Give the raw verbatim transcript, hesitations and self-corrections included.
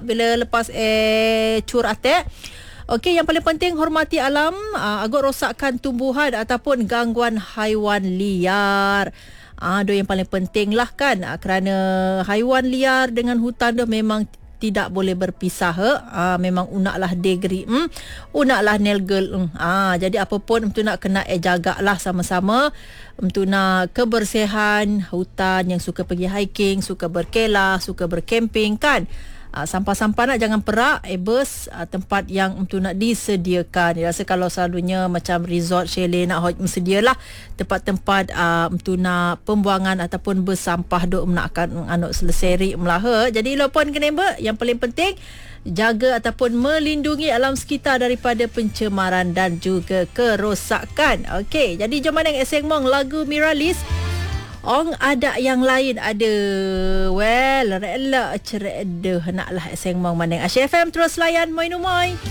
bila lepas eh cur atek. Okey, yang paling penting hormati alam, uh, agut rosakkan tumbuhan ataupun gangguan haiwan liar. Ah, uh, yang paling penting lah kan, uh, kerana haiwan liar dengan hutan tu memang tidak boleh berpisah. Ah, memang unaklah degree, hmm, unaklah nelgel. Hmm. Ah, jadi apa pun untuk nak kena eh jagalah sama-sama untuk nak kebersihan hutan, yang suka pergi hiking, suka berkelah, suka bercamping kan. Uh, sampah-sampah nak jangan perak, eh bers uh, tempat yang untuk nak disediakan. Dia rasa kalau selalunya macam resort, chalet nak hot, sedialah tempat-tempat uh, untuk nak pembuangan ataupun bersampah duk nak akan anak selesai melaha. Jadi lopon kenapa yang paling penting jaga ataupun melindungi alam sekitar daripada pencemaran dan juga kerosakan. Okey, jadi jom mandang Eseng Mong lagu Miralis. Ong ada yang lain ada. Well, rela cerai dah naklah Eseng Mong mandang Asia F M terus layan moi no moi.